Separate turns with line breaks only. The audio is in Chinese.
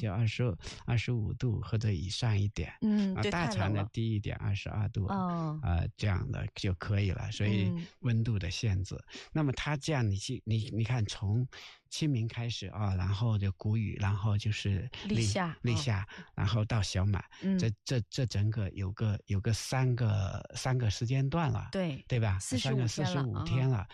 就25度或者以上一点。
对，
大肠呢低一点22度，这样的就可以了。所以温度的限制。那么它这样你看从清明开始然后就谷雨，然后就是立夏，然后到小满，这整个有个三个时间段了，对吧？3个45天了，